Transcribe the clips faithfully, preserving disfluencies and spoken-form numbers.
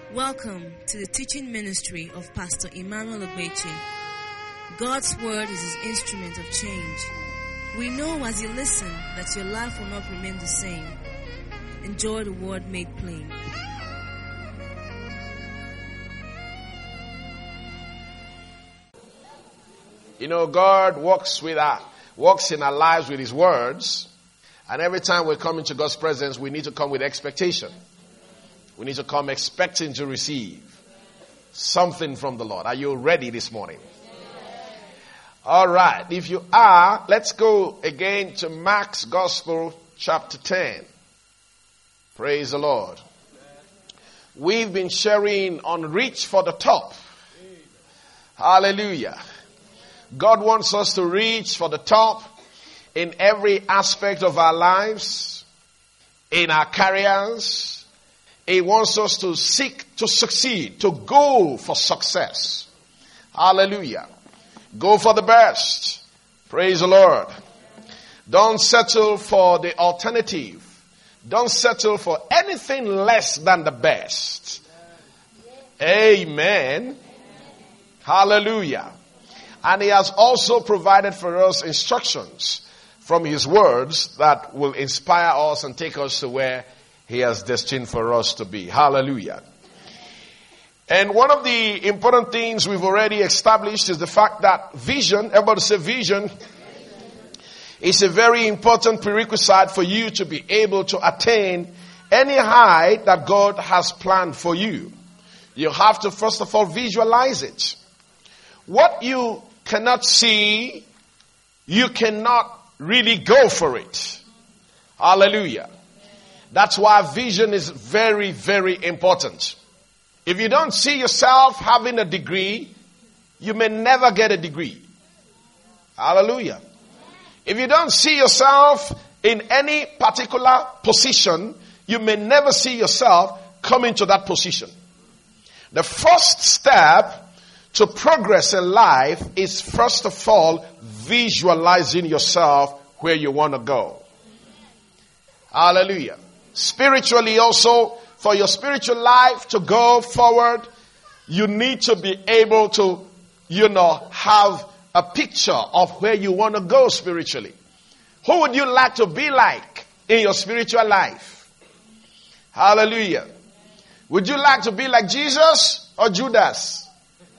Welcome to the teaching ministry of Pastor Emmanuel Ogbeche. God's word is his instrument of change. We know as you listen that your life will not remain the same. Enjoy the word made plain. You know, God works with our, works in our lives with his words. And every time we come into God's presence, we need to come with expectation. We need to come expecting to receive something from the Lord. Are you ready this morning? All right. If you are, let's go again to Mark's Gospel, chapter ten. Praise the Lord. We've been sharing on reach for the top. Hallelujah. God wants us to reach for the top in every aspect of our lives, in our careers. He wants us to seek to succeed, to go for success. Hallelujah. Go for the best. Praise the Lord. Don't settle for the alternative. Don't settle for anything less than the best. Amen. Hallelujah. And he has also provided for us instructions from his words that will inspire us and take us to where he has destined for us to be. Hallelujah. And one of the important things we've already established is the fact that vision, everybody say vision, is a very important prerequisite for you to be able to attain any height that God has planned for you. You have to first of all visualize it. What you cannot see, you cannot really go for it. Hallelujah. That's why vision is very, very important. If you don't see yourself having a degree, you may never get a degree. Hallelujah. If you don't see yourself in any particular position, you may never see yourself coming to that position. The first step to progress in life is first of all visualizing yourself where you want to go. Hallelujah. Spiritually also, for your spiritual life to go forward, you need to be able to, you know, have a picture of where you want to go spiritually. Who would you like to be like in your spiritual life? Hallelujah. Would you like to be like Jesus or Judas?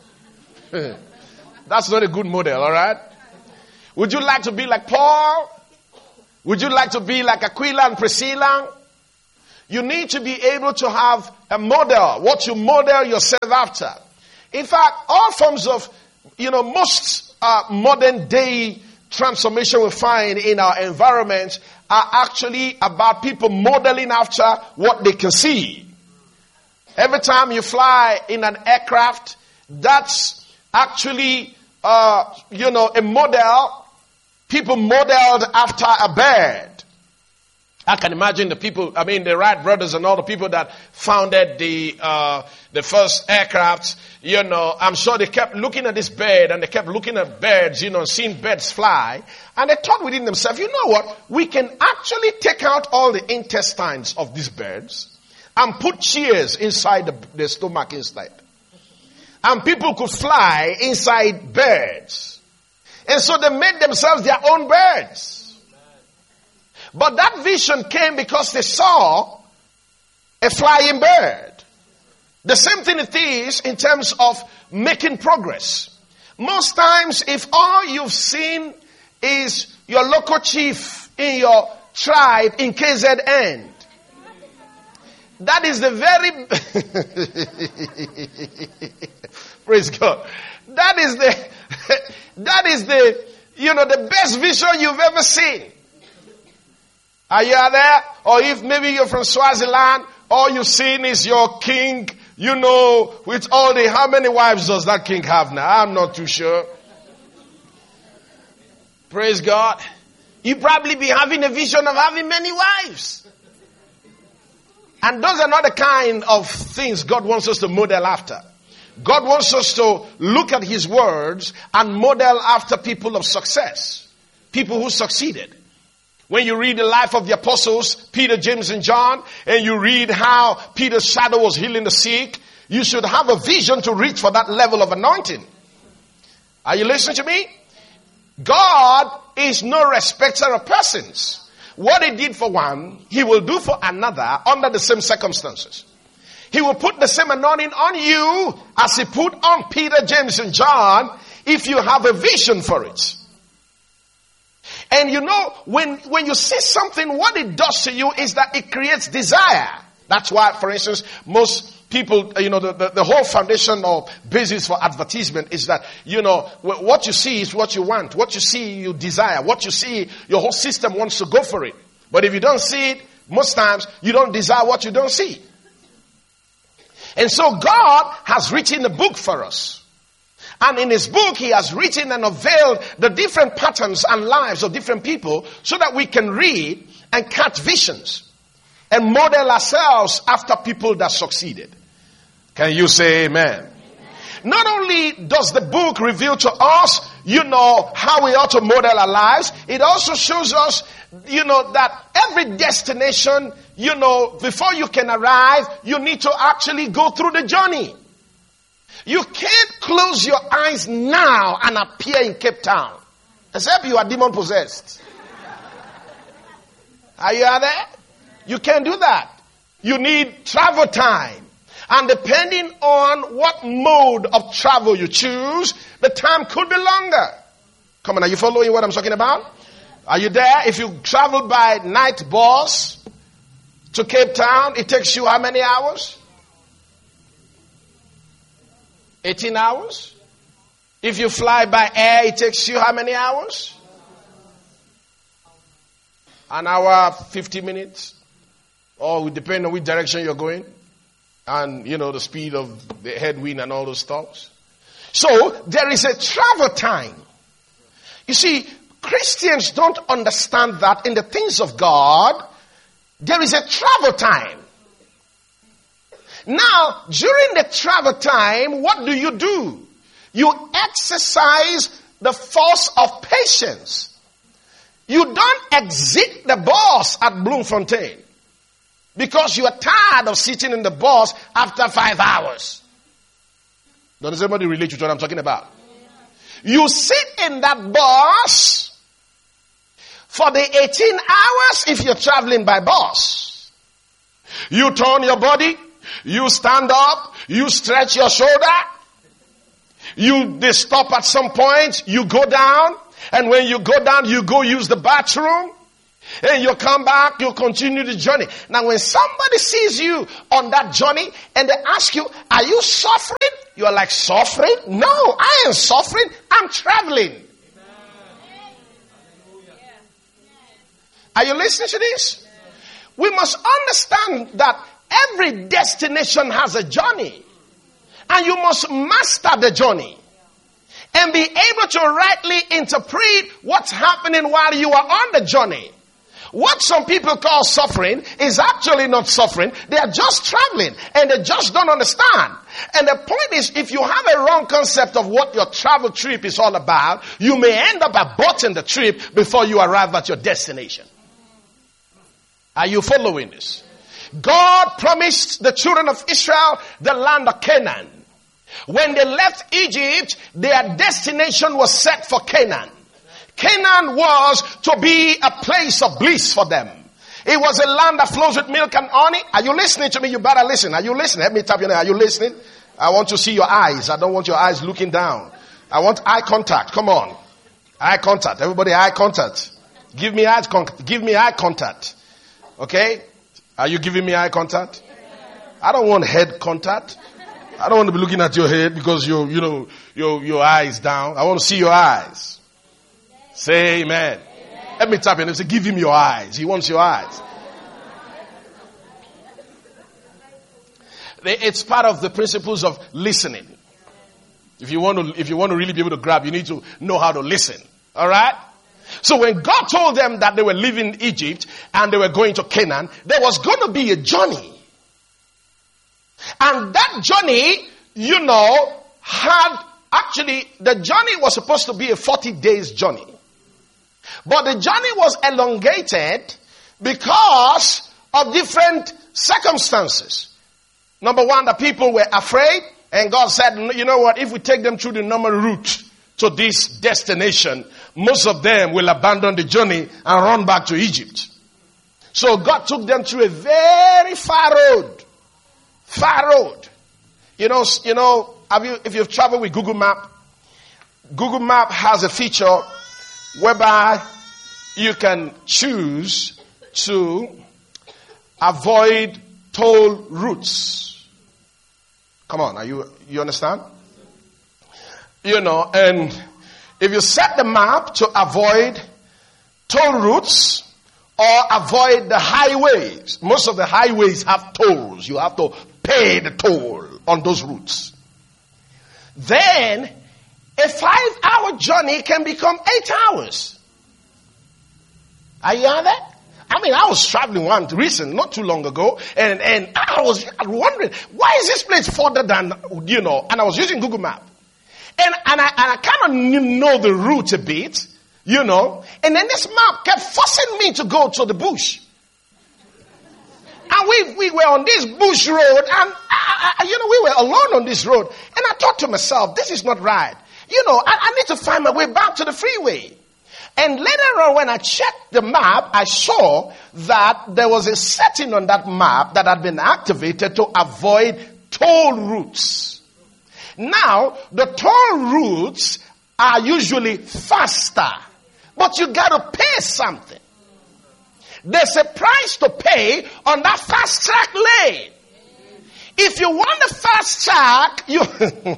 That's not a good model, all right? Would you like to be like Paul? Would you like to be like Aquila and Priscilla? You need to be able to have a model, what you model yourself after. In fact, all forms of, you know, most uh, modern day transformation we find in our environment are actually about people modeling after what they can see. Every time you fly in an aircraft, that's actually, uh, you know, a model, people modeled after a bird. I can imagine the people, I mean, the Wright brothers and all the people that founded the uh the first aircraft, you know, I'm sure they kept looking at this bird and they kept looking at birds, you know, seeing birds fly. And they thought within themselves, you know what? We can actually take out all the intestines of these birds and put shears inside the, the stomach inside. And people could fly inside birds. And so they made themselves their own birds. But that vision came because they saw a flying bird. The same thing it is in terms of making progress. Most times, if all you've seen is your local chief in your tribe in K Z N, that is the very... Praise God. That is the, that is the, you know, the best vision you've ever seen. Are you there? Or if maybe you're from Swaziland, all you've seen is your king, you know, with all the, how many wives does that king have now? I'm not too sure. Praise God. You probably be having a vision of having many wives. And those are not the kind of things God wants us to model after. God wants us to look at his words and model after people of success. People who succeeded. When you read the life of the apostles, Peter, James, and John, and you read how Peter's shadow was healing the sick, You should have a vision to reach for that level of anointing. Are you listening to me? God is no respecter of persons. What he did for one, he will do for another under the same circumstances. He will put the same anointing on you as he put on Peter, James, and John if you have a vision for it. And you know, when, when you see something, what it does to you is that it creates desire. That's why, for instance, most people, you know, the, the, the whole foundation or basis for advertisement is that, you know, what you see is what you want. What you see, you desire. What you see, your whole system wants to go for it. But if you don't see it, most times, you don't desire what you don't see. And so God has written a book for us. And in his book, he has written and unveiled the different patterns and lives of different people so that we can read and catch visions and model ourselves after people that succeeded. Can you say amen? Amen. Not only does the book reveal to us, you know, how we ought to model our lives, it also shows us, you know, that every destination, you know, before you can arrive, you need to actually go through the journey. You can't close your eyes now and appear in Cape Town, except you are demon possessed. Are you out there? You can't do that. You need travel time. And depending on what mode of travel you choose, the time could be longer. Come on, are you following what I'm talking about? Are you there? If you travel by night bus to Cape Town, it takes you how many hours? eighteen hours. If you fly by air, it takes you how many hours? An hour, fifty minutes. Or it depends on which direction you're going. And, you know, the speed of the headwind and all those stuff. So, there is a travel time. You see, Christians don't understand that in the things of God, there is a travel time. Now, during the travel time, what do you do? You exercise the force of patience. You don't exit the bus at Bloemfontein because you are tired of sitting in the bus after five hours. Does anybody relate to what I'm talking about? You sit in that bus for the eighteen hours if you're traveling by bus. You turn your body, you stand up, you stretch your shoulder, you they stop at some point, you go down, and when you go down, you go use the bathroom, and you come back, you continue the journey. Now when somebody sees you on that journey and they ask you, are you suffering? You are like, suffering? No, I am suffering. I'm traveling. Are you listening to this? We must understand that every destination has a journey. And you must master the journey. And be able to rightly interpret what's happening while you are on the journey. What some people call suffering is actually not suffering. They are just traveling and they just don't understand. And the point is, if you have a wrong concept of what your travel trip is all about, you may end up aborting the trip before you arrive at your destination. Are you following this? God promised the children of Israel the land of Canaan. When they left Egypt, their destination was set for Canaan. Canaan was to be a place of bliss for them. It was a land that flows with milk and honey. Are you listening to me? You better listen. Are you listening? Let me tap your name. Are you listening? I want to see your eyes. I don't want your eyes looking down. I want eye contact. Come on. Eye contact. Everybody, eye contact. Give me eye contact. Give me eye contact. Okay? Are you giving me eye contact? I don't want head contact. I don't want to be looking at your head because your, you know, your, your eyes down. I want to see your eyes. Say amen. Amen. Let me tap him and say, give him your eyes. He wants your eyes. It's part of the principles of listening. If you want to, if you want to really be able to grab, you need to know how to listen. All right? So when God told them that they were leaving Egypt and they were going to Canaan, there was going to be a journey. And that journey, you know, had actually, the journey was supposed to be a forty days journey. But the journey was elongated because of different circumstances. Number one, the people were afraid. And God said, you know what? If we take them through the normal route to this destination, most of them will abandon the journey and run back to Egypt. So God took them through a very far road. Far road. You know, you know, have you, if you've traveled with Google Map, Google Map has a feature whereby you can choose to avoid toll routes. Come on, are you, you understand? You know, and if you set the map to avoid toll routes or avoid the highways, most of the highways have tolls. You have to pay the toll on those routes. Then a five-hour journey can become eight hours. Are you on that? I mean, I was traveling one recent, not too long ago, and, and I was wondering, why is this place further than, you know, and I was using Google Map. And, and I, and I kind of know the route a bit, you know, and then this map kept forcing me to go to the bush. And we, we were on this bush road, and, I, I, you know, we were alone on this road. And I thought to myself, this is not right. You know, I, I need to find my way back to the freeway. And later on, when I checked the map, I saw that there was a setting on that map that had been activated to avoid toll routes. Now, the toll routes are usually faster, but you got to pay something. There's a price to pay on that fast track lane. If you want the fast track, you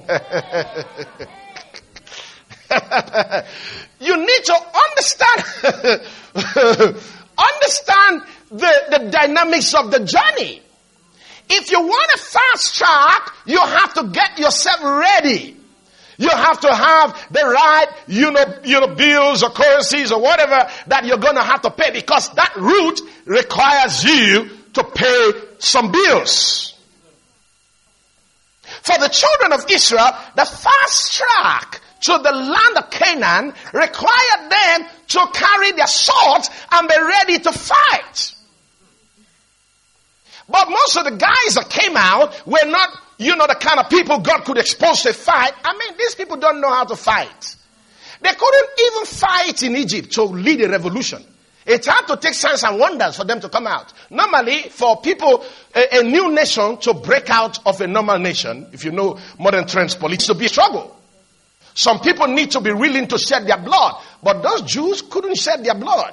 you need to understand understand the, the dynamics of the journey. If you want a fast track, you have to get yourself ready. You have to have the right, you know, you know, bills or currencies or whatever that you're going to have to pay, because that route requires you to pay some bills. For the children of Israel, the fast track to the land of Canaan required them to carry their swords and be ready to fight. But most of the guys that came out were not, you know, the kind of people God could expose to fight. I mean, these people don't know how to fight. They couldn't even fight in Egypt to lead a revolution. It had to take signs and wonders for them to come out. Normally, for people, a, a new nation to break out of a normal nation, if you know modern trends, politics, to be a struggle. Some people need to be willing to shed their blood, but those Jews couldn't shed their blood.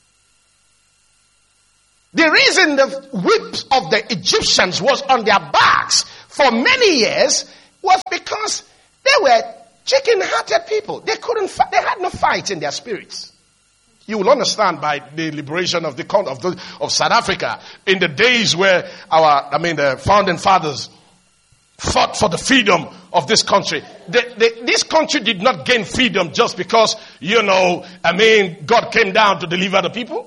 The reason the whips of the Egyptians was on their backs for many years was because they were chicken-hearted people. They couldn't fight. They had no fight in their spirits. You will understand by the liberation of the of, the, of South Africa, in the days where our, I mean, the founding fathers fought for the freedom of this country. The, the, this country did not gain freedom just because, you know, I mean, God came down to deliver the people.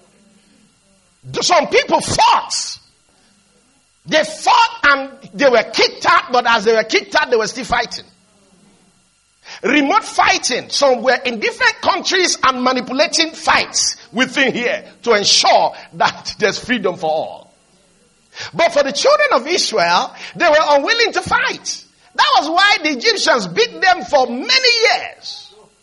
Some people fought. They fought and they were kicked out, but as they were kicked out, they were still fighting. Remote fighting. Some were in different countries and manipulating fights within here to ensure that there's freedom for all. But for the children of Israel, they were unwilling to fight. That was why the Egyptians beat them for many years.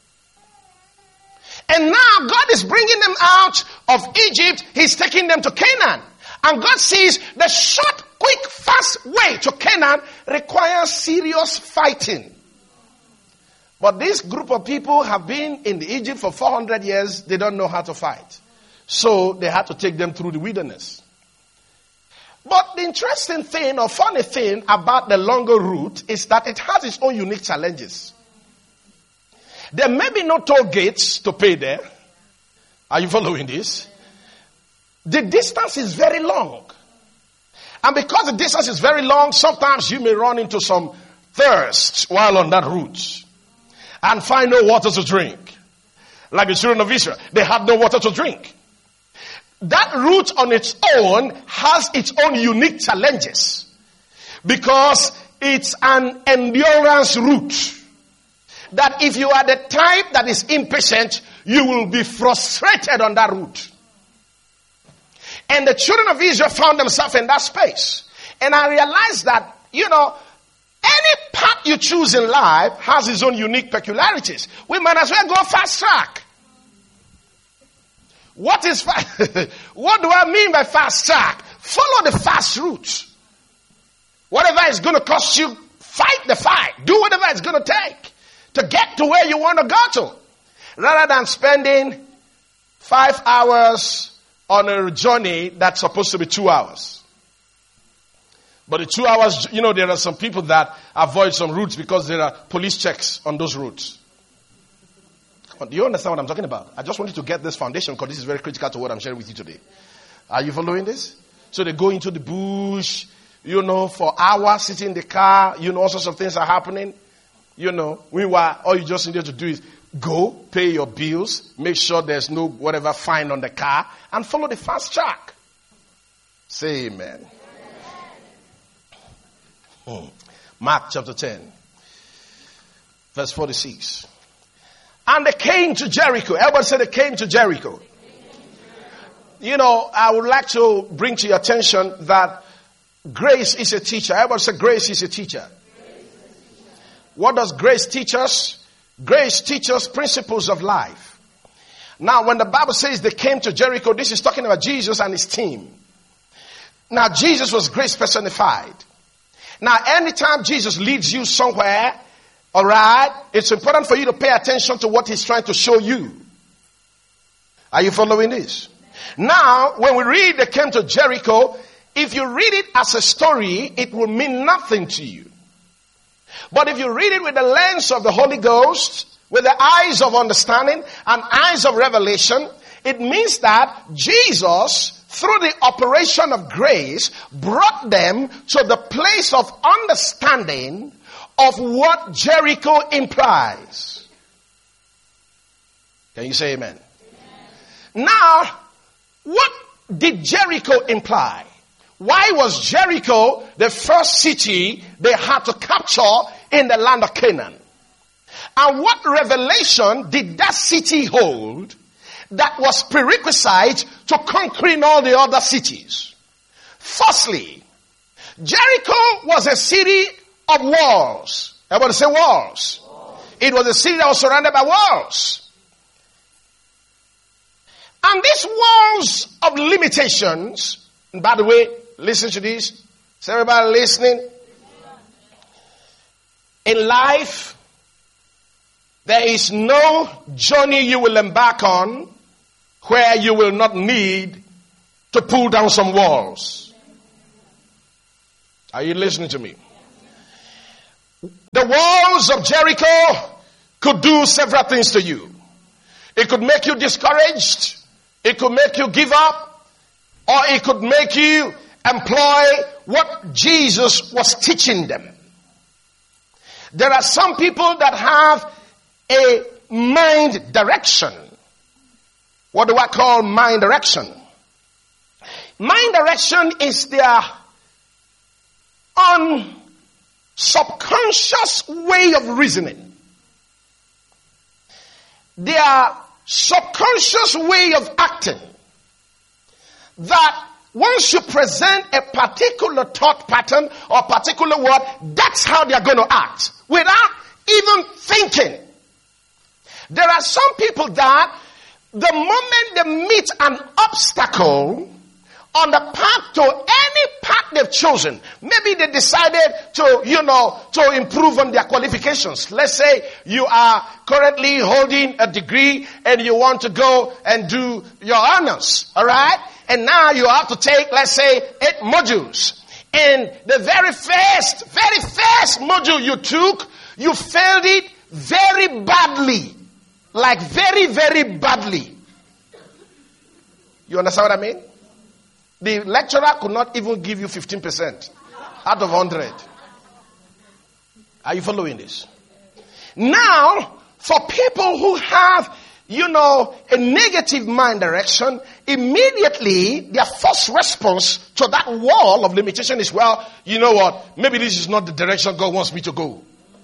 And now God is bringing them out of Egypt. He's taking them to Canaan. And God sees the short, quick, fast way to Canaan requires serious fighting. But this group of people have been in Egypt for four hundred years. They don't know how to fight. So they had to take them through the wilderness. But the interesting thing or funny thing about the longer route is that it has its own unique challenges. There may be no toll gates to pay there. Are you following this? The distance is very long. And because the distance is very long, sometimes you may run into some thirst while on that route and find no water to drink. Like the children of Israel, they had no water to drink. That route on its own has its own unique challenges because it's an endurance route. That if you are the type that is impatient, you will be frustrated on that route. And the children of Israel found themselves in that space. And I realized that, you know, any path you choose in life has its own unique peculiarities. We might as well go fast track. What is fa- what do I mean by fast track? Follow the fast route. Whatever is going to cost you, fight the fight. Do whatever it's going to take to get to where you want to go to. Rather than spending five hours on a journey that's supposed to be two hours. But the two hours, you know, there are some people that avoid some routes because there are police checks on those routes. Do you understand what I'm talking about? I just want you to get this foundation because this is very critical to what I'm sharing with you today. Are you following this? So they go into the bush, you know, for hours, sitting in the car, you know, all sorts of things are happening. You know, meanwhile, all you just need to do is go, pay your bills, make sure there's no whatever fine on the car, and follow the fast track. Say amen. Hmm. Mark chapter ten, verse forty-six. And they came to Jericho. Everybody said they came to Jericho. You know, I would like to bring to your attention that grace is a teacher. Everybody said grace is a teacher. What does grace teach us? Grace teaches principles of life. Now, when the Bible says they came to Jericho, this is talking about Jesus and his team. Now, Jesus was grace personified. Now, anytime Jesus leads you somewhere, all right, it's important for you to pay attention to what he's trying to show you. Are you following this? Now, when we read they came to Jericho, if you read it as a story, it will mean nothing to you. But if you read it with the lens of the Holy Ghost, with the eyes of understanding and eyes of revelation, it means that Jesus, through the operation of grace, brought them to the place of understanding of what Jericho implies. Can you say amen? Amen? Now, what did Jericho imply? Why was Jericho the first city they had to capture in the land of Canaan? And what revelation did that city hold that was prerequisite to conquering all the other cities? Firstly, Jericho was a city of walls. Everybody say walls. walls. It was a city that was surrounded by walls. And these walls of limitations, and by the way, listen to this. Is everybody listening? In life, there is no journey you will embark on where you will not need to pull down some walls. Are you listening to me? The walls of Jericho could do several things to you. It could make you discouraged. It could make you give up. Or it could make you employ what Jesus was teaching them. There are some people that have a mind direction. What do I call mind direction? Mind direction is their own subconscious way of reasoning. Their subconscious way of acting. That once you present a particular thought pattern or particular word, that's how they're going to act. Without even thinking. There are some people that the moment they meet an obstacle on the path to any path they've chosen, maybe they decided to, you know, to improve on their qualifications. Let's say you are currently holding a degree and you want to go and do your honors, all right? And now you have to take, let's say, eight modules. And the very first, very first module you took, you failed it very badly. Like very, very badly. You understand what I mean? The lecturer could not even give you fifteen percent out of one hundred. Are you following this? Now, for people who have, you know, a negative mind direction, immediately their first response to that wall of limitation is, well, you know what? Maybe this is not the direction God wants me to go.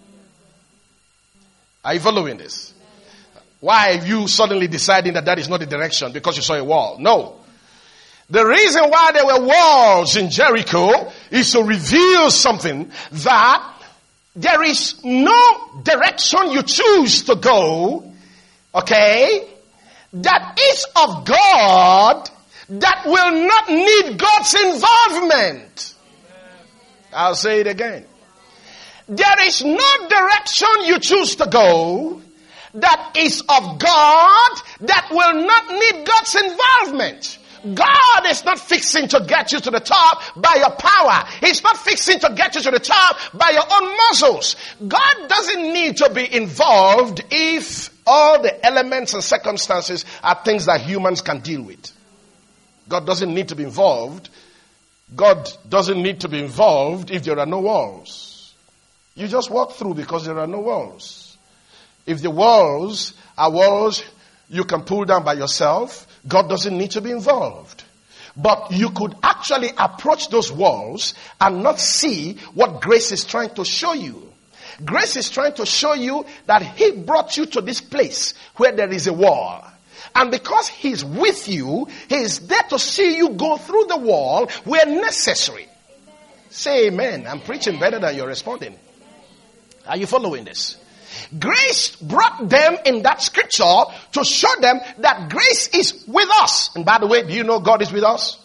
Are you following this? Why are you suddenly deciding that that is not the direction because you saw a wall? No. The reason why there were walls in Jericho is to reveal something, that there is no direction you choose to go, okay, that is of God, that will not need God's involvement. I'll say it again. There is no direction you choose to go that is of God that will not need God's involvement. God is not fixing to get you to the top by your power. He's not fixing to get you to the top by your own muscles. God doesn't need to be involved if all the elements and circumstances are things that humans can deal with. God doesn't need to be involved. God doesn't need to be involved if there are no walls. You just walk through because there are no walls. If the walls are walls you can pull down by yourself, God doesn't need to be involved. But you could actually approach those walls and not see what grace is trying to show you. Grace is trying to show you that He brought you to this place where there is a wall. And because He's with you, He is there to see you go through the wall where necessary. Say amen. I'm preaching better than you're responding. Are you following this? Grace brought them in that scripture to show them that grace is with us. And by the way, do you know God is with us?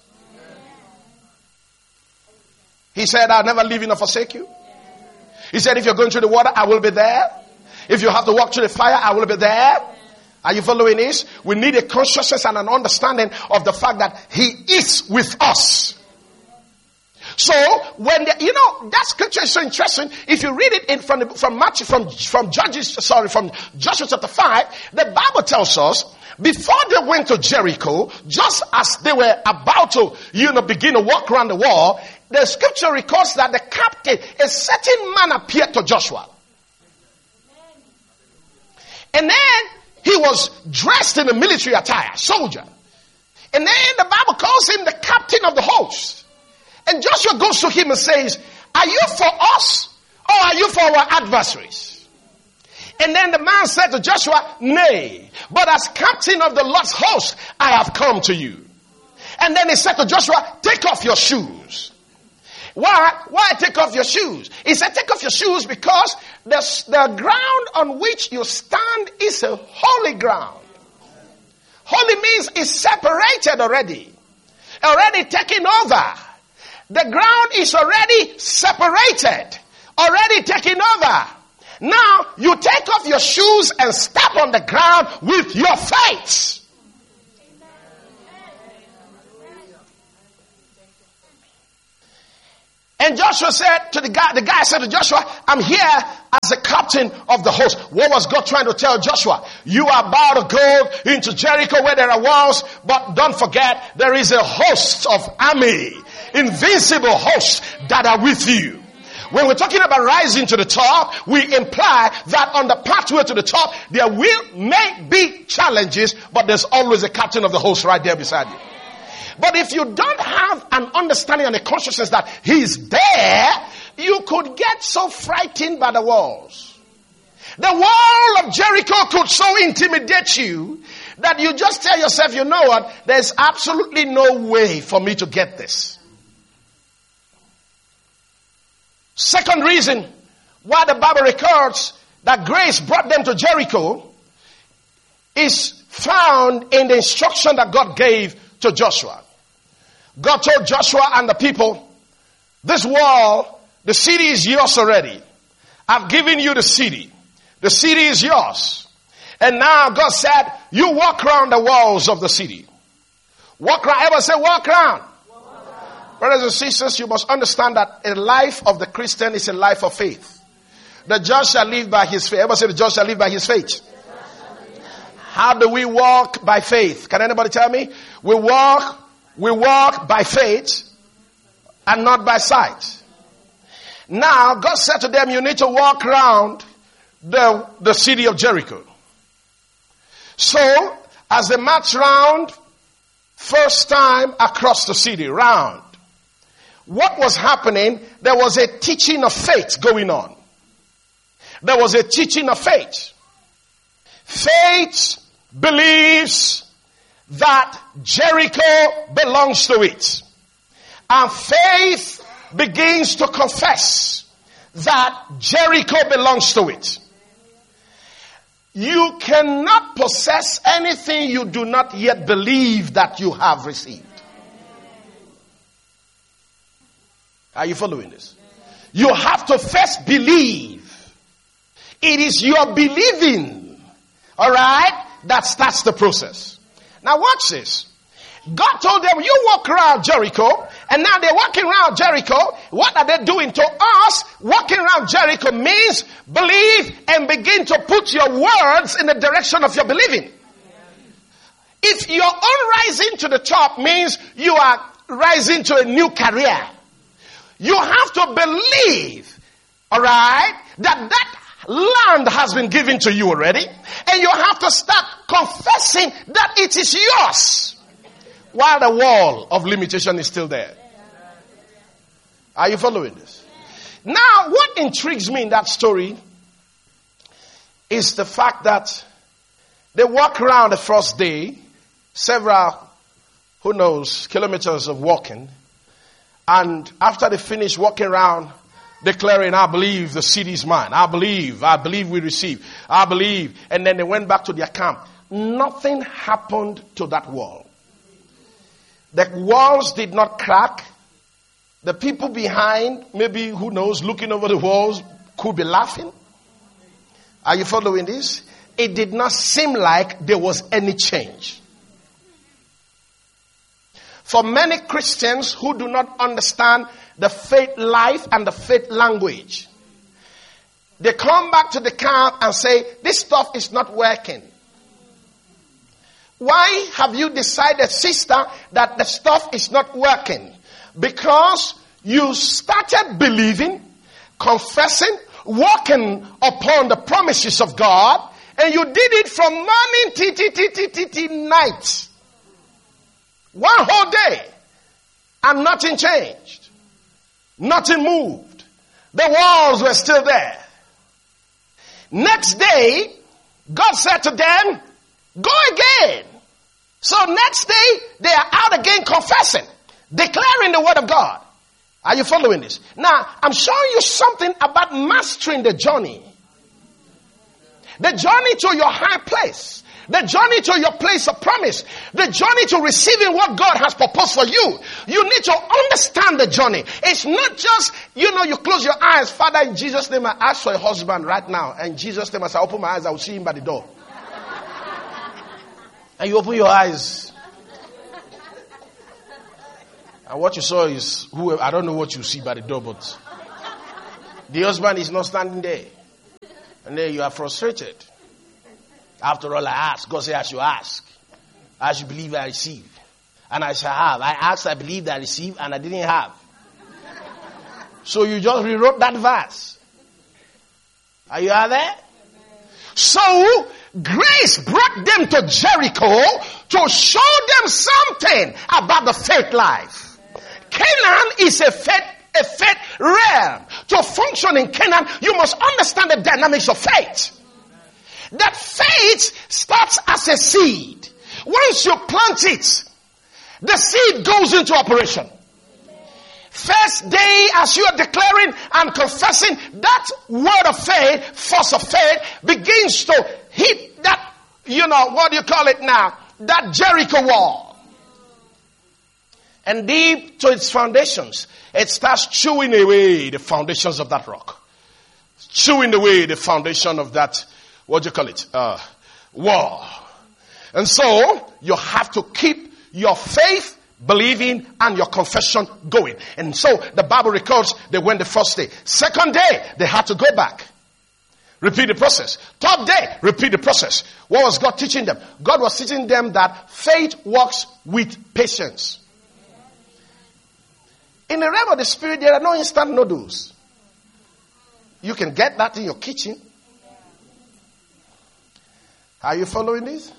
He said, I'll never leave you nor forsake you. He said, if you're going through the water, I will be there. If you have to walk through the fire, I will be there. Are you following this? We need a consciousness and an understanding of the fact that He is with us. So when the, you know, that scripture is so interesting. If you read it in from the, from Matthew, from from Judges, sorry, from Joshua chapter five, the Bible tells us before they went to Jericho, just as they were about to, you know, begin to walk around the wall, the scripture records that the captain, a certain man appeared to Joshua, and then he was dressed in a military attire, soldier, and then the Bible calls him the captain of the host. And Joshua goes to him and says, are you for us or are you for our adversaries? And then the man said to Joshua, nay, but as captain of the Lord's host, I have come to you. And then he said to Joshua, take off your shoes. Why? Why take off your shoes? He said, take off your shoes because the, the ground on which you stand is a holy ground. Holy means it's separated already. Already taken over. The ground is already separated, already taken over. Now, you take off your shoes and step on the ground with your faith. And Joshua said to the guy, the guy said to Joshua, I'm here as a captain of the host. What was God trying to tell Joshua? You are about to go into Jericho where there are walls, but don't forget there is a host of army. Invincible hosts that are with you. When we're talking about rising to the top, we imply that on the pathway to the top, there will, may be challenges, but there's always a captain of the host right there beside you. But if you don't have an understanding and a consciousness that He's there, you could get so frightened by the walls. The wall of Jericho could so intimidate you that you just tell yourself, you know what, there's absolutely no way for me to get this. Second reason why the Bible records that grace brought them to Jericho is found in the instruction that God gave to Joshua. God told Joshua and the people, this wall, the city is yours already. I've given you the city. The city is yours. And now God said, you walk around the walls of the city. Walk around. Everybody say walk around. Brothers and sisters, you must understand that a life of the Christian is a life of faith. The just shall live by his faith. Everybody say the just shall live by his faith. How do we walk by faith? Can anybody tell me? We walk, we walk by faith and not by sight. Now, God said to them, you need to walk around the, the city of Jericho. So, as they marched round, first time across the city, round. What was happening? There was a teaching of faith going on. There was a teaching of faith. Faith believes that Jericho belongs to it. And faith begins to confess that Jericho belongs to it. You cannot possess anything you do not yet believe that you have received. Are you following this? You have to first believe. It is your believing, all right, that starts the process. Now watch this. God told them, you walk around Jericho, and now they're walking around Jericho. What are they doing to us? Walking around Jericho means believe and begin to put your words in the direction of your believing. If your own rising to the top means you are rising to a new career, you have to believe, all right, that that land has been given to you already, and you have to start confessing that it is yours while the wall of limitation is still there. Are you following this? Now, what intrigues me in that story is the fact that they walk around the first day, several, who knows, kilometers of walking, and after they finish walking around, declaring, I believe the city is mine. I believe, I believe we receive. I believe. And then they went back to their camp. Nothing happened to that wall. The walls did not crack. The people behind, maybe, who knows, looking over the walls, could be laughing. Are you following this? It did not seem like there was any change. For many Christians who do not understand the faith life and the faith language, they come back to the camp and say, this stuff is not working. Why have you decided, sister, that the stuff is not working? Because you started believing, confessing, walking upon the promises of God, and you did it from morning till, till, till, till, till, till night. One whole day. And nothing changed. Nothing moved. The walls were still there. Next day, God said to them, go again. So next day, they are out again confessing, declaring the word of God. Are you following this? Now, I'm showing you something about mastering the journey. The journey to your high place. The journey to your place of promise. The journey to receiving what God has proposed for you. You need to understand the journey. It's not just, you know, you close your eyes. Father, in Jesus' name, I ask for a husband right now. And in Jesus' name, as I open my eyes, I will see him by the door. And you open your eyes. And what you saw is, who, I don't know what you see by the door, but the husband is not standing there. And then you are frustrated. After all, I asked. God said I should ask. I should believe I receive. And I shall have. I asked, I believed I received, and I didn't have. So you just rewrote that verse. Are you out there? So, grace brought them to Jericho to show them something about the faith life. Canaan is a faith, a faith realm. To function in Canaan, you must understand the dynamics of faith. That faith starts as a seed. Once you plant it, the seed goes into operation. First day, as you are declaring and confessing, that word of faith, force of faith, begins to hit that, you know, what do you call it now? That Jericho wall. And deep to its foundations, it starts chewing away the foundations of that rock. Chewing away the foundation of that, what do you call it? Uh, wall. And so, you have to keep your faith, believing, and your confession going. And so the Bible records they went the first day. Second day, they had to go back. Repeat the process. Third day, repeat the process. What was God teaching them? God was teaching them that faith works with patience. In the realm of the spirit, there are no instant noodles. You can get that in your kitchen. Are you following this?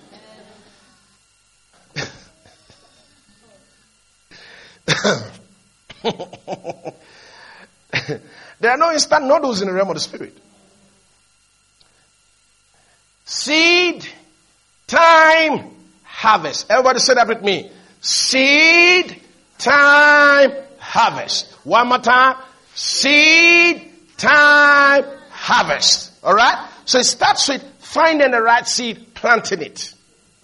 There are no instant noodles in the realm of the spirit. Seed, time, harvest. Everybody say that with me. Seed time harvest. One more time. Seed time harvest. All right? So it starts with finding the right seed, planting it.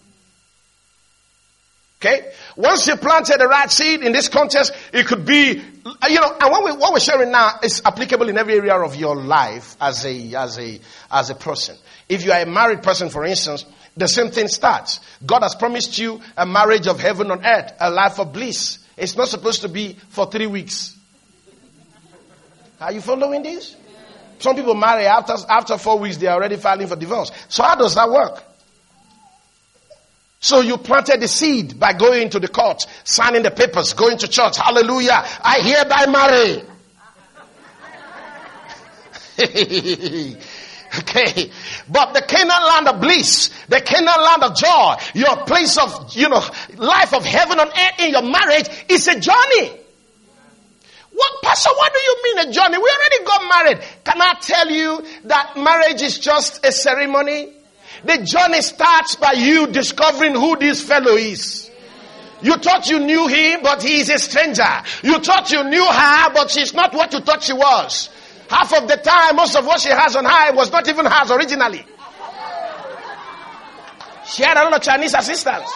Okay? Once you planted the right seed in this context, it could be, you know, and what, we, what we're sharing now is applicable in every area of your life as a, as a, as a person. If you are a married person, for instance, the same thing starts. God has promised you a marriage of heaven on earth, a life of bliss. It's not supposed to be for three weeks. Are you following this? Some people marry after, after four weeks, they are already filing for divorce. So how does that work? So you planted the seed by going to the court, signing the papers, going to church. Hallelujah. I hereby marry. Okay. But the Canaan land of bliss, the Canaan land of joy, your place of, you know, life of heaven on earth in your marriage is a journey. What, Pastor, what do you mean a journey? We already got married. Can I tell you that marriage is just a ceremony? The journey starts by you discovering who this fellow is. You thought you knew him, but he is a stranger. You thought you knew her, but she's not what you thought she was. Half of the time, most of what she has on her was not even hers originally. She had a lot of Chinese assistants.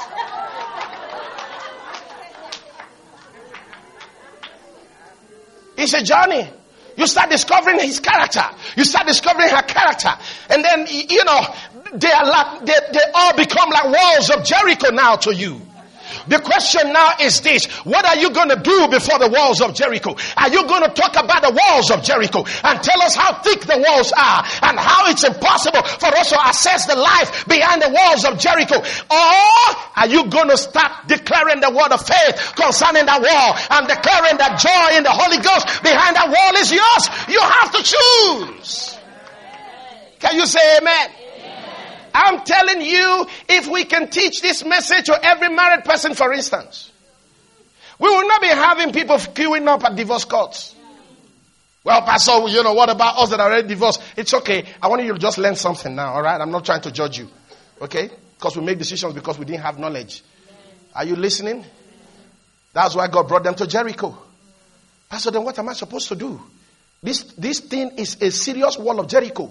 It's a journey. You start discovering his character. You start discovering her character. And then, you know, they are like, they, they all become like walls of Jericho now to you. The question now is this. What are you going to do before the walls of Jericho? Are you going to talk about the walls of Jericho and tell us how thick the walls are and how it's impossible for us to assess the life behind the walls of Jericho? Or are you going to start declaring the word of faith concerning that wall and declaring that joy in the Holy Ghost behind that wall is yours? You have to choose. Can you say amen? I'm telling you, if we can teach this message to every married person, for instance, we will not be having people queuing up at divorce courts. Well, Pastor, you know, what about us that are already divorced? It's okay. I want you to just learn something now, all right? I'm not trying to judge you, okay? Because we make decisions because we didn't have knowledge. Are you listening? That's why God brought them to Jericho. Pastor, then what am I supposed to do? This, this thing is a serious wall of Jericho.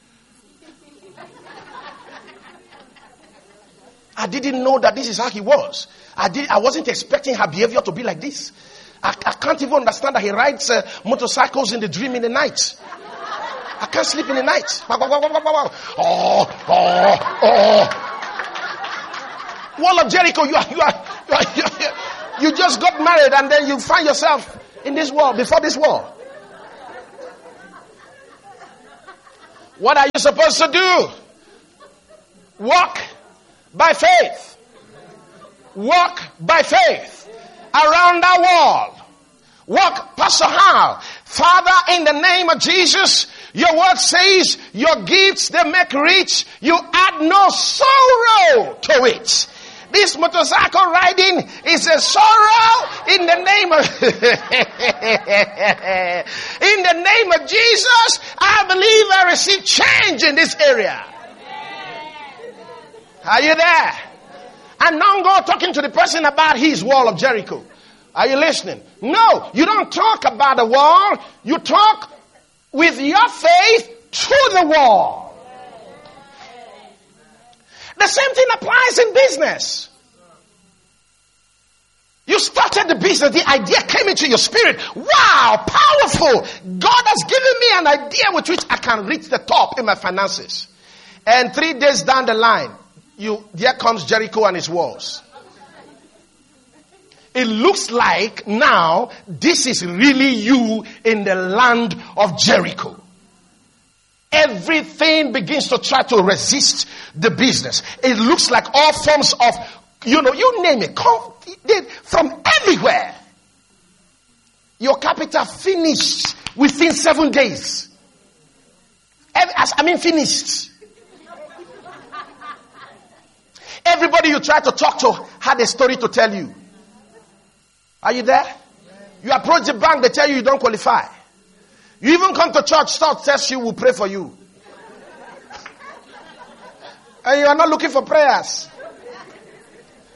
I didn't know that this is how he was. I did. I wasn't expecting her behavior to be like this. I, I can't even understand that he rides uh, motorcycles in the dream in the night. I can't sleep in the night. Oh, oh, oh. Wall of Jericho, you are, you are, you are, you, are, you just got married and then you find yourself in this wall, before this wall. What are you supposed to do? Walk by faith. Walk by faith around that wall. Walk, Pastor Hal. Father, in the name of Jesus, your word says your gifts, they make rich. You add no sorrow to it. This motorcycle riding is a sorrow in the name of in the name of Jesus. I believe I receive change in this area. Are you there? And now go talking to the person about his wall of Jericho. Are you listening? No, you don't talk about the wall. You talk with your faith to the wall. The same thing applies in business. You started the business. The idea came into your spirit. Wow, powerful. God has given me an idea with which I can reach the top in my finances. And three days down the line, You, there comes Jericho and its walls. It looks like now this is really you in the land of Jericho. Everything begins to try to resist the business. It looks like all forms of, you know, you name it, come from everywhere. Your capital finished within seven days. I mean finished. Everybody you try to talk to had a story to tell you. Are you there? You approach the bank, they tell you you don't qualify. You even come to church, start says you will pray for you. And you are not looking for prayers.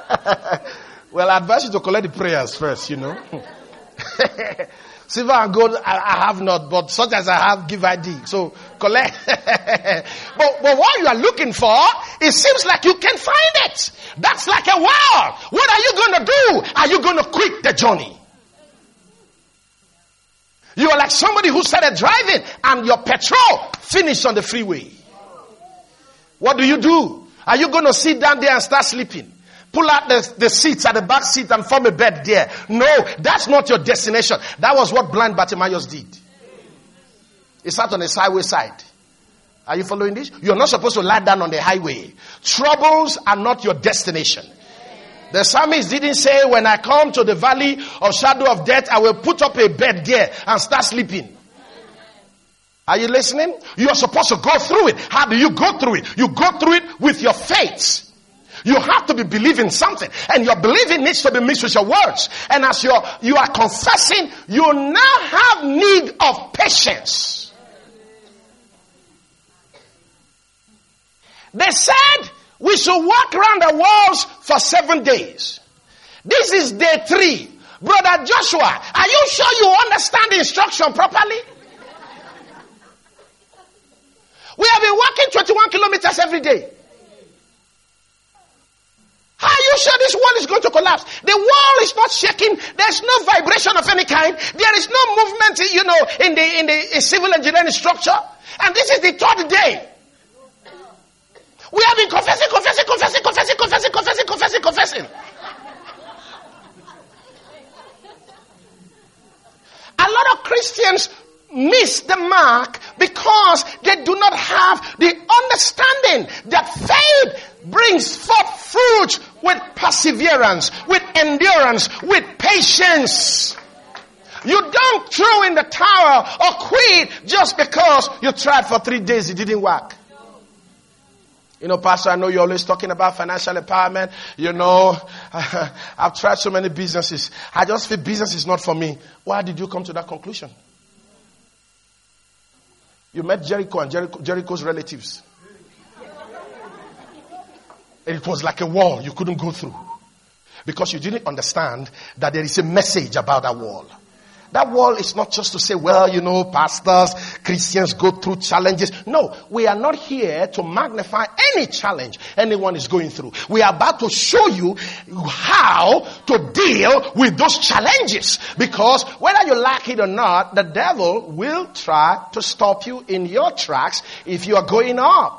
Well, I advise you to collect the prayers first, you know. Silver and gold I, I have not, but such as I have, give I thee. So collect. but, but what you are looking for, it seems like you can't find it. That's like a wall. What are you going to do? Are you going to quit the journey? You are like somebody who started driving and your petrol finished on the freeway. What do you do? Are you going to sit down there and start sleeping? Pull out the, the seats at the back seat and form a bed there. No, that's not your destination. That was what blind Bartimaeus did. He sat on the highway side. Are you following this? You're not supposed to lie down on the highway. Troubles are not your destination. The psalmist didn't say, when I come to the valley of shadow of death, I will put up a bed there and start sleeping. Are you listening? You're supposed to go through it. How do you go through it? You go through it with your faith. You have to be believing something. And your believing needs to be mixed with your words. And as you're, you are confessing, you now have need of patience. They said we should walk around the walls for seven days. This is day three. Brother Joshua, are you sure you understand the instruction properly? We have been walking twenty-one kilometers every day. Are you sure this wall is going to collapse? The wall is not shaking. There's no vibration of any kind. There is no movement, you know, in the in the in civil engineering structure. And this is the third day. We have been confessing, confessing, confessing, confessing, confessing, confessing, confessing, confessing. A lot of Christians miss the mark because they do not have the understanding that faith brings forth fruit with perseverance, with endurance, with patience. You don't throw in the towel or quit just because you tried for three days, it didn't work. You know, Pastor, I know you're always talking about financial empowerment. You know, I've tried so many businesses. I just feel business is not for me. Why did you come to that conclusion? You met Jericho and Jericho, Jericho's relatives. And it was like a wall you couldn't go through. Because you didn't understand that there is a message about that wall. That wall is not just to say, well, you know, pastors, Christians go through challenges. No, we are not here to magnify any challenge anyone is going through. We are about to show you how to deal with those challenges. Because whether you like it or not, the devil will try to stop you in your tracks if you are going up.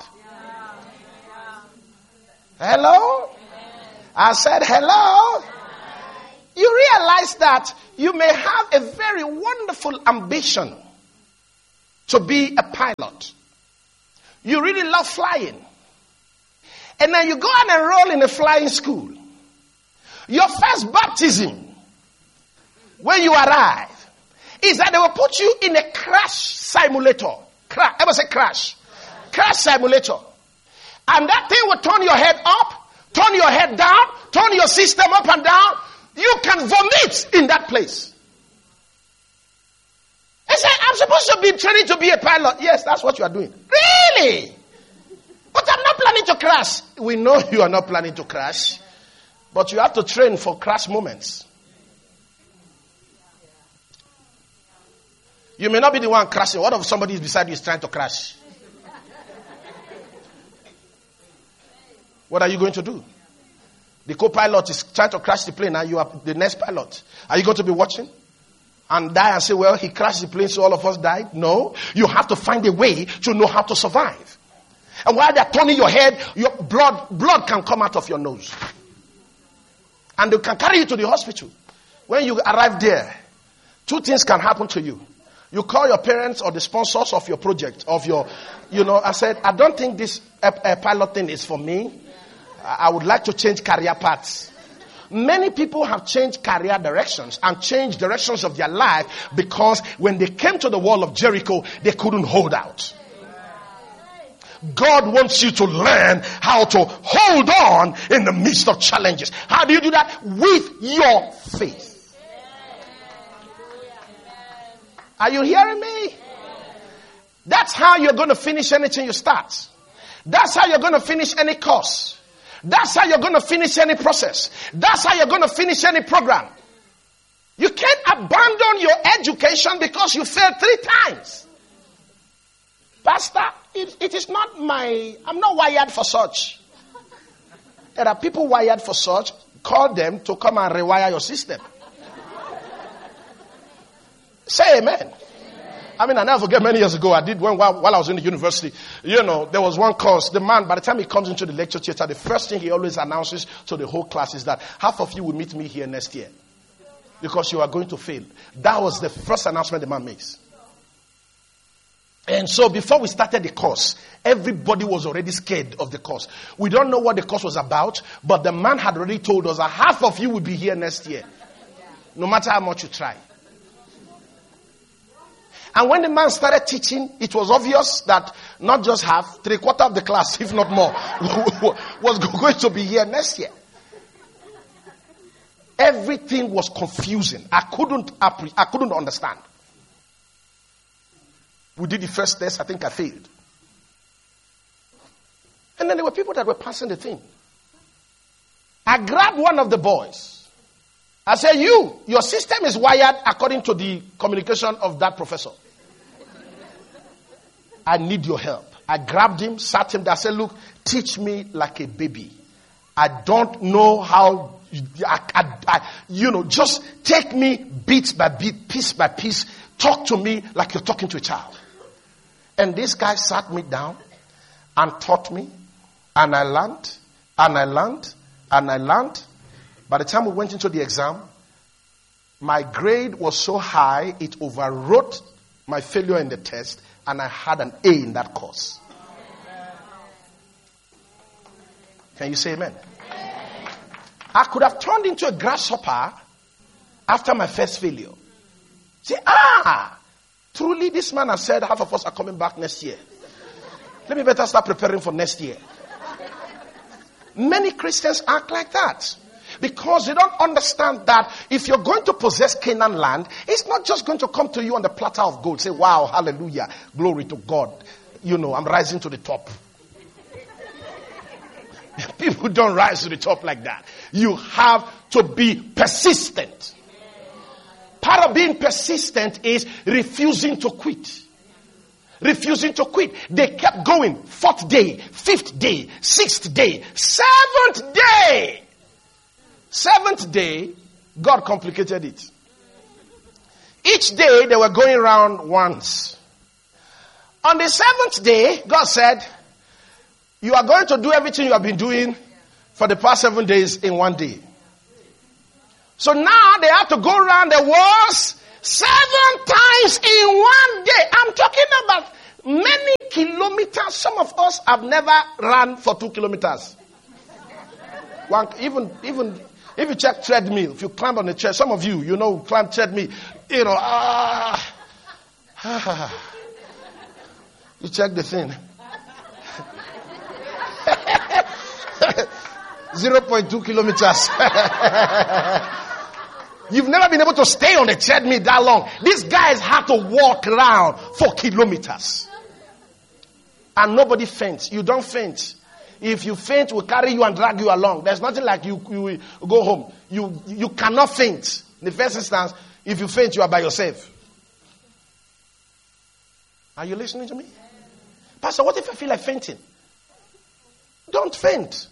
Hello? I said hello. You realize that you may have a very wonderful ambition to be a pilot. You really love flying. And then you go and enroll in a flying school. Your first baptism, when you arrive, is that they will put you in a crash simulator. Crash, ever say crash? Crash simulator. And that thing will turn your head up, turn your head down, turn your system up and down. You can vomit in that place. I say, I'm supposed to be training to be a pilot. Yes, that's what you are doing. Really? But I'm not planning to crash. We know you are not planning to crash. But you have to train for crash moments. You may not be the one crashing. What if somebody is beside you is trying to crash? What are you going to do? The co-pilot is trying to crash the plane and you are the next pilot. Are you going to be watching? And die and say, well, he crashed the plane so all of us died? No. You have to find a way to know how to survive. And while they're turning your head, your blood, blood can come out of your nose. And they can carry you to the hospital. When you arrive there, two things can happen to you. You call your parents or the sponsors of your project, of your, you know, I said, I don't think this uh, uh, pilot thing is for me. I would like to change career paths. Many people have changed career directions and changed directions of their life because when they came to the wall of Jericho, they couldn't hold out. God wants you to learn how to hold on in the midst of challenges. How do you do that? With your faith. Are you hearing me? That's how you're going to finish anything you start. That's how you're going to finish any course. That's how you're going to finish any process. That's how you're going to finish any program. You can't abandon your education because you failed three times. Pastor, it, it is not my, I'm not wired for such. There are people wired for such. Call them to come and rewire your system. Say amen. Amen. I mean, I never forget many years ago, I did one while, while I was in the university. You know, there was one course. The man, by the time he comes into the lecture theater, the first thing he always announces to the whole class is that half of you will meet me here next year because you are going to fail. That was the first announcement the man makes. And so before we started the course, everybody was already scared of the course. We don't know what the course was about, but the man had already told us that half of you will be here next year. No matter how much you try. And when the man started teaching, it was obvious that not just half, three quarter of the class, if not more, was going to be here next year. Everything was confusing. I couldn't, I couldn't understand. We did the first test. I think I failed. And then there were people that were passing the thing. I grabbed one of the boys. I said, you, your system is wired according to the communication of that professor. I need your help. I grabbed him, sat him there. I said, look, teach me like a baby. I don't know how, I, I, I, you know, just take me bit by bit, piece by piece. Talk to me like you're talking to a child. And this guy sat me down and taught me. And I learned, and I learned, and I learned. By the time we went into the exam, my grade was so high, it overwrote my failure in the test, and I had an A in that course. Can you say amen? I could have turned into a grasshopper after my first failure. Say, ah, truly this man has said half of us are coming back next year. Let me better start preparing for next year. Many Christians act like that. Because they don't understand that if you're going to possess Canaan land, it's not just going to come to you on the platter of gold. Say, wow, hallelujah, glory to God. You know, I'm rising to the top. People don't rise to the top like that. You have to be persistent. Part of being persistent is refusing to quit. Refusing to quit. They kept going. Fourth day, fifth day, sixth day, seventh day. Seventh day, God complicated it. Each day they were going around once. On the seventh day, God said, you are going to do everything you have been doing for the past seven days in one day. So now they have to go around the walls seven times in one day. I'm talking about many kilometers. Some of us have never run for two kilometers. One, even, even, if you check treadmill, if you climb on the chair, some of you, you know, climb treadmill, you know, ah, ah, you check the thing. zero point two kilometers. You've never been able to stay on the treadmill that long. These guys had to walk around for kilometers. And nobody faints. You don't faint. If you faint, we'll carry you and drag you along. There's nothing like you, you go home. You, you cannot faint. In the first instance, if you faint, you are by yourself. Are you listening to me? Pastor, what if I feel like fainting? Don't faint.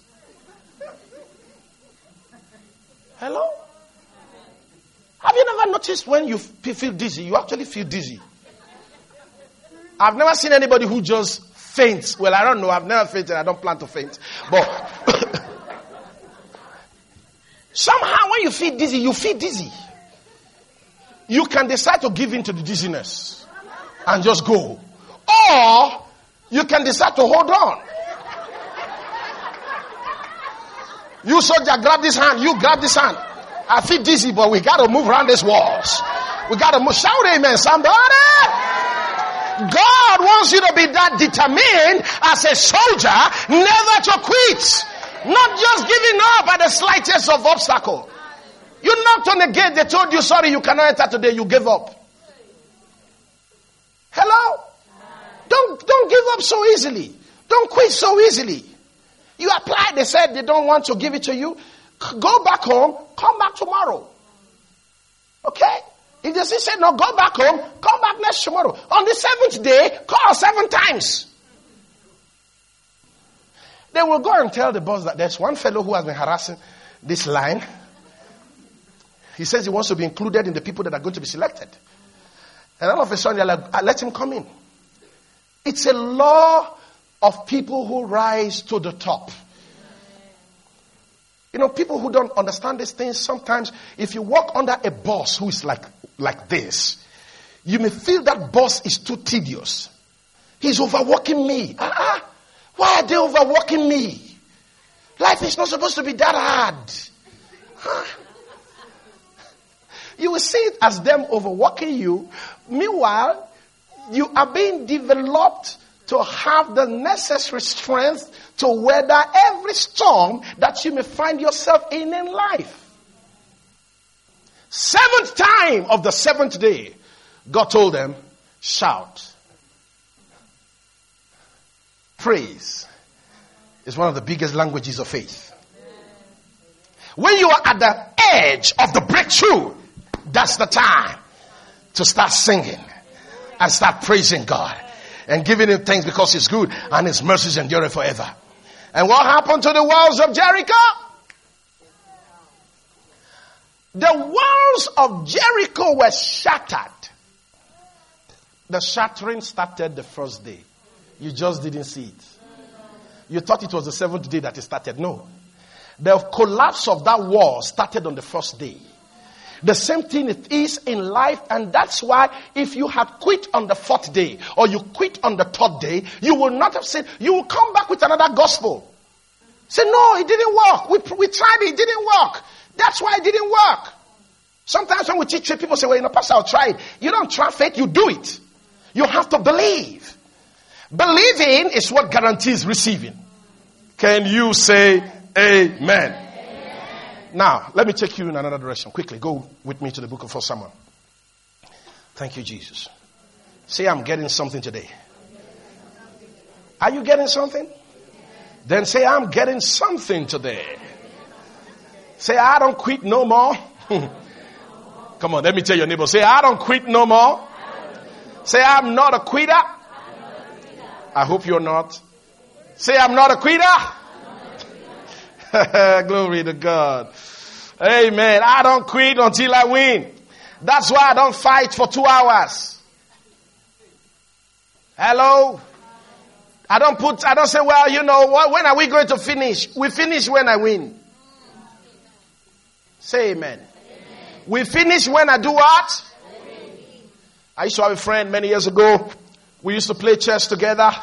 Hello? Have you never noticed when you feel dizzy, you actually feel dizzy? I've never seen anybody who just faints. Well, I don't know. I've never fainted. I don't plan to faint. But somehow when you feel dizzy, you feel dizzy. You can decide to give in to the dizziness and just go. Or you can decide to hold on. You soldier, grab this hand. You grab this hand. I feel dizzy, but we got to move around these walls. We got to move. Shout amen, somebody. God wants you to be that determined as a soldier, never to quit. Not just giving up at the slightest of obstacle. You knocked on the gate, they told you, sorry, you cannot enter today, you gave up. Hello? Don't, don't give up so easily. Don't quit so easily. You apply, they said they don't want to give it to you. Go back home, come back tomorrow. Okay? If they say, no, go back home, come back next tomorrow. On the seventh day, call seven times. They will go and tell the boss that there's one fellow who has been harassing this line. He says he wants to be included in the people that are going to be selected. And all of a sudden, they're like, let him come in. It's a law of people who rise to the top. You know, people who don't understand these things, sometimes if you walk under a boss who is like, like this, you may feel that boss is too tedious. He's overworking me. Ah, why are they overworking me? Life is not supposed to be that hard. Huh? You will see it as them overworking you. Meanwhile, you are being developed to have the necessary strength to weather every storm that you may find yourself in in life. Seventh time of the seventh day, God told them, shout. Praise is one of the biggest languages of faith. When you are at the edge of the breakthrough, that's the time to start singing and start praising God and giving him thanks because he's good and his mercies endure forever. And what happened to the walls of Jericho? The walls of Jericho were shattered. The shattering started the first day. You just didn't see it. You thought it was the seventh day that it started. No. The collapse of that wall started on the first day. The same thing it is in life, and that's why if you had quit on the fourth day or you quit on the third day, you will not have said, you will come back with another gospel. Say, no, it didn't work. We, we tried it, it didn't work. That's why it didn't work. Sometimes when we teach faith, people say, well, you know, Pastor, I'll try it. You don't try faith, you do it. You have to believe. Believing is what guarantees receiving. Can you say amen? Amen. Now, let me take you in another direction. Quickly, go with me to the book of First Samuel. Thank you, Jesus. Say, I'm getting something today. Are you getting something? Then say, I'm getting something today. Say, I don't quit no more. Come on, let me tell your neighbor. Say, I don't quit no more. Say, I'm not a quitter. I hope you're not. Say, I'm not a quitter. Glory to God. Amen. I don't quit until I win. That's why I don't fight for two hours. Hello? I don't put, I don't say, well, you know, when are we going to finish? We finish when I win. Say amen. Amen. We finish when I do what? Amen. I used to have a friend many years ago. We used to play chess together.